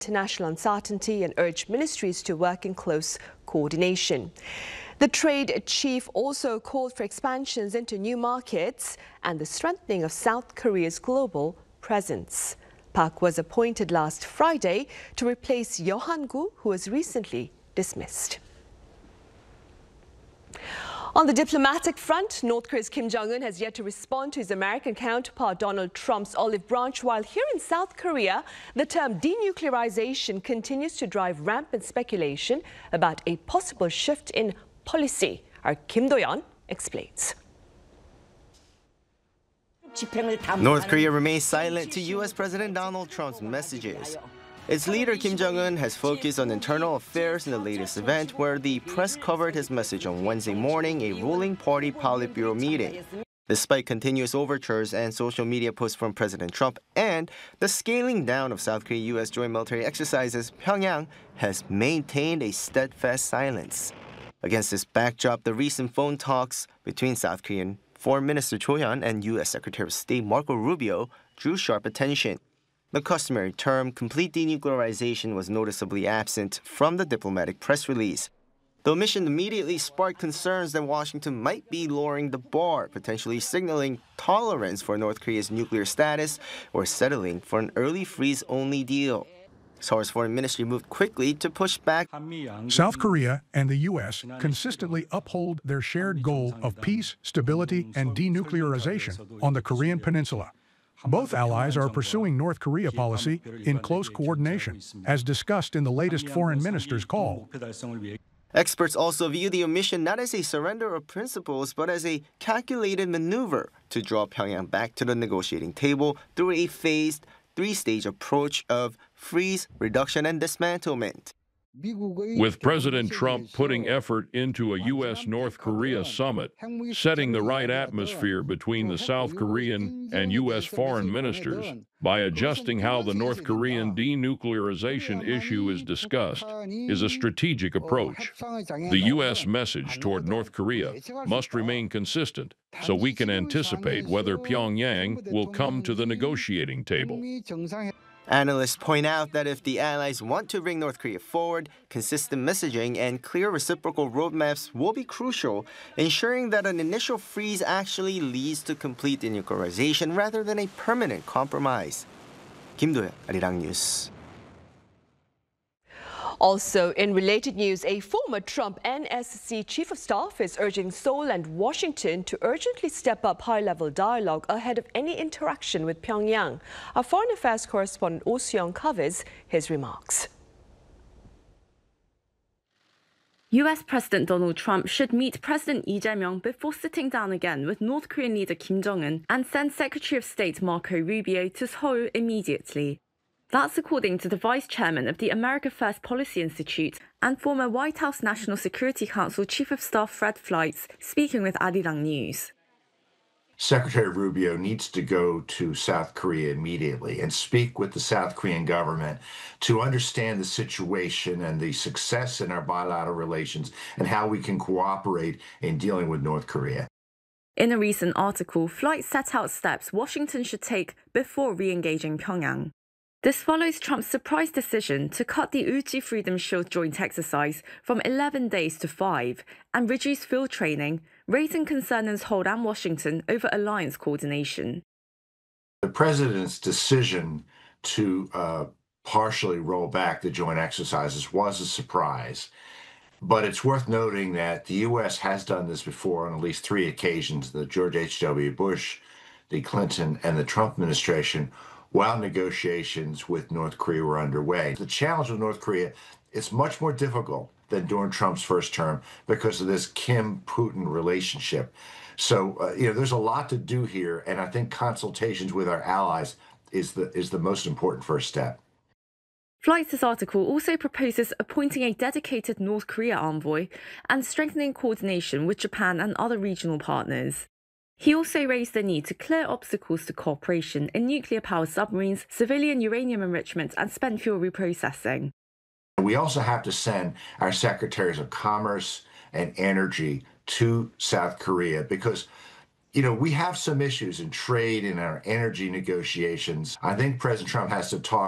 international uncertainty and urged ministries to work in close coordination. The trade chief also called for expansions into new markets and the strengthening of South Korea's global presence. Park was appointed last Friday to replace Yeo Han-gu, who was recently dismissed. On the diplomatic front, North Korea's Kim Jong-un has yet to respond to his American counterpart Donald Trump's olive branch, while here in South Korea, the term denuclearization continues to drive rampant speculation about a possible shift in policy. Our Kim Do-yeon explains. North Korea remains silent to U.S. President Donald Trump's messages. Its leader Kim Jong-un has focused on internal affairs in the latest event where the press covered his message on Wednesday morning, a ruling party Politburo meeting. Despite continuous overtures and social media posts from President Trump and the scaling down of South Korea-U.S. joint military exercises, Pyongyang has maintained a steadfast silence. Against this backdrop, the recent phone talks between South Korean Foreign Minister Cho Hyun and U.S. Secretary of State Marco Rubio drew sharp attention. The customary term, complete denuclearization, was noticeably absent from the diplomatic press release. The omission immediately sparked concerns that Washington might be lowering the bar, potentially signaling tolerance for North Korea's nuclear status or settling for an early freeze-only deal. Seoul's foreign ministry moved quickly to push back. South Korea and the U.S. consistently uphold their shared goal of peace, stability, and denuclearization on the Korean Peninsula. Both allies are pursuing North Korea policy in close coordination, as discussed in the latest foreign minister's call. Experts also view the omission not as a surrender of principles, but as a calculated maneuver to draw Pyongyang back to the negotiating table through a phased, three-stage approach of freeze, reduction, and dismantlement. With President Trump putting effort into a U.S.-North Korea summit, setting the right atmosphere between the South Korean and U.S. foreign ministers by adjusting how the North Korean denuclearization issue is discussed, is a strategic approach. The U.S. message toward North Korea must remain consistent so we can anticipate whether Pyongyang will come to the negotiating table. Analysts point out that if the allies want to bring North Korea forward, consistent messaging and clear reciprocal roadmaps will be crucial, ensuring that an initial freeze actually leads to complete denuclearization rather than a permanent compromise. Kim Do-yeon, Arirang News. Also, in related news, a former Trump NSC chief of staff is urging Seoul and Washington to urgently step up high-level dialogue ahead of any interaction with Pyongyang. Our foreign affairs correspondent Oh Soo-young covers his remarks. U.S. President Donald Trump should meet President Lee Jae-myung before sitting down again with North Korean leader Kim Jong-un and send Secretary of State Marco Rubio to Seoul immediately. That's according to the vice chairman of the America First Policy Institute and former White House National Security Council Chief of Staff Fred Fleitz, speaking with Arirang News. Secretary Rubio needs to go to South Korea immediately and speak with the South Korean government to understand the situation and the success in our bilateral relations and how we can cooperate in dealing with North Korea. In a recent article, Fleitz set out steps Washington should take before re-engaging Pyongyang. This follows Trump's surprise decision to cut the Uji Freedom Shield joint exercise from 11 days to 5 and reduce field training, raising concern in Seoul and Washington over alliance coordination. The president's decision to partially roll back the joint exercises was a surprise. But it's worth noting that the U.S. has done this before on at least 3 occasions, the George H.W. Bush, the Clinton, and the Trump administration, while negotiations with North Korea were underway. The challenge with North Korea is much more difficult than during Trump's first term because of this Kim-Putin relationship. So, there's a lot to do here, and I think consultations with our allies is the most important first step. Fleitz's article also proposes appointing a dedicated North Korea envoy and strengthening coordination with Japan and other regional partners. He also raised the need to clear obstacles to cooperation in nuclear-powered submarines, civilian uranium enrichment, and spent fuel reprocessing. We also have to send our secretaries of commerce and energy to South Korea because, we have some issues in trade and our energy negotiations. I think President Trump has to talk